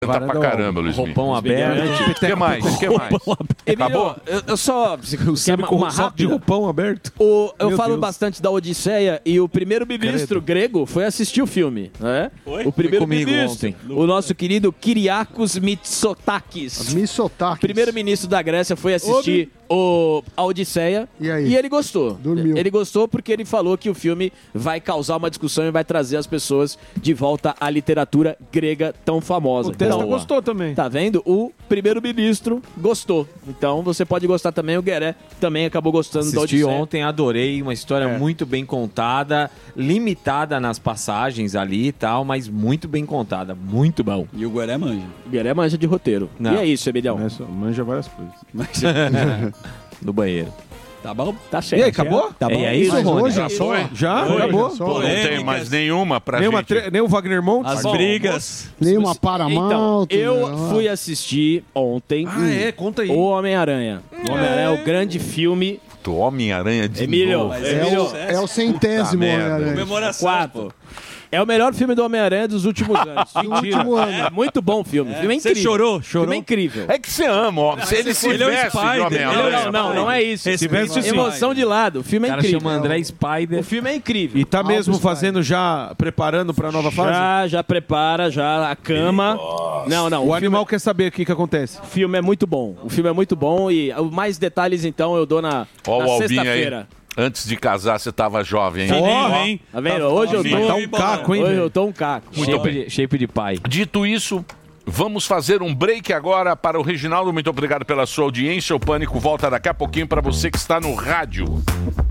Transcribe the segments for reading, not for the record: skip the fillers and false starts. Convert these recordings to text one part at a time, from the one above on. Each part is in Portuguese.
Tá pra caramba, Luiz. Roupão aberto. O que mais? Acabou? Eu só... Sabe com uma de roupão aberto? Eu falo bastante da Odisseia e o primeiro-ministro grego foi assistir o filme. Né? O primeiro-ministro, o nosso querido Kyriakos Mitsotakis. Primeiro-ministro da Grécia foi assistir a Odisseia e ele gostou. Dormiu. Ele gostou porque ele falou que o filme vai causar uma discussão e vai trazer as pessoas de volta à literatura grega tão famosa. O Testa gostou também. Tá vendo? O primeiro-ministro gostou. Então você pode gostar também. O Gueré também acabou gostando da Assisti Odisseia. ontem, adorei. Uma história muito bem contada, limitada nas passagens ali e tal, mas muito bem contada. Muito bom. E o Gueré manja. O Gueré manja de roteiro. Não. E é isso, Emilhão. Manja várias coisas. No banheiro. Tá bom? Tá certo. E aí, acabou? Tá bom. É isso, Rony? Já? Acabou? Não tem mais nenhuma pra Nem, gente. nem o Wagner Montes? As brigas. Nenhuma Paramount. Então, eu fui assistir ontem Conta aí. O Homem-Aranha. O Homem-Aranha é o grande filme. Do Homem-Aranha de Emílio, novo. É o centésimo, merda. Comemoração. 4. É o melhor filme do Homem-Aranha dos últimos anos. último ano. É muito bom o filme. O filme é incrível. Você chorou? O filme é incrível. É que você ama, ó. Ele se ele é o veste de Spider. Homem-Aranha. Não é isso. Respeite sim. Emoção de lado. O filme é O cara incrível. chama André Spider. O filme é incrível. E tá mesmo fazendo já, preparando pra nova fase? Já prepara, já a cama. Não. O animal quer saber o que acontece. O filme é muito bom. O filme é muito bom e mais detalhes, então, eu dou na Ó o Albinho aí. sexta-feira. Antes de casar, você tava jovem, hein? Fininho, hein? Tá vendo? Hoje eu tô... Tá um caco, hein, Hoje velho? eu tô um caco. Shape de pai. Dito isso, vamos fazer um break agora para o Reginaldo. Muito obrigado pela sua audiência. O Pânico volta daqui a pouquinho para você que está no rádio.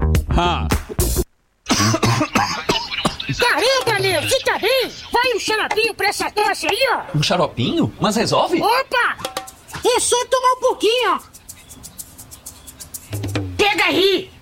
Caramba, meu, você tá bem? Vai um xaropinho pra essa tosse aí, ó. Um xaropinho? Mas resolve? Opa! É só tomar um pouquinho, ó. Pega aí!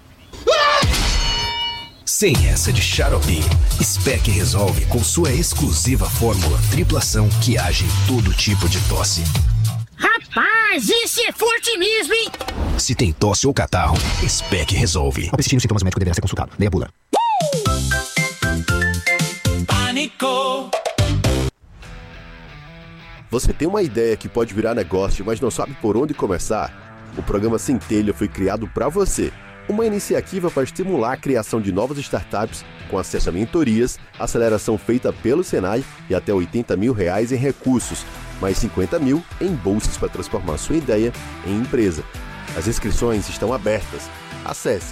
Sem essa de xarope, Spec resolve com sua exclusiva fórmula triplação que age em todo tipo de tosse. Rapaz, esse é forte mesmo, hein? Se tem tosse ou catarro, Spec resolve. Ao persistir nos sintomas, o médico deverá ser consultado. Leia a bula. Pânico. Você tem uma ideia que pode virar negócio, mas não sabe por onde começar? O programa Centelha foi criado para você. Uma iniciativa para estimular a criação de novas startups com acesso a mentorias, aceleração feita pelo Senai e até R$80 mil em recursos, mais 50 mil em bolsas para transformar sua ideia em empresa. As inscrições estão abertas. Acesse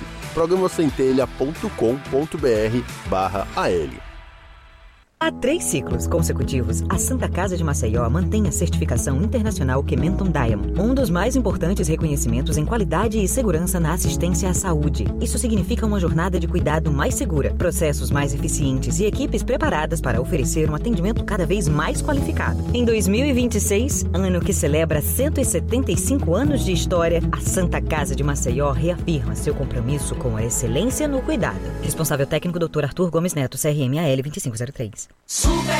programacentelha.com.br/AL. Há 3 ciclos consecutivos, a Santa Casa de Maceió mantém a certificação internacional Kementon Diamond, um dos mais importantes reconhecimentos em qualidade e segurança na assistência à saúde. Isso significa uma jornada de cuidado mais segura, processos mais eficientes e equipes preparadas para oferecer um atendimento cada vez mais qualificado. Em 2026, ano que celebra 175 anos de história, a Santa Casa de Maceió reafirma seu compromisso com a excelência no cuidado. Responsável técnico Dr. Arthur Gomes Neto, CRMAL 2503.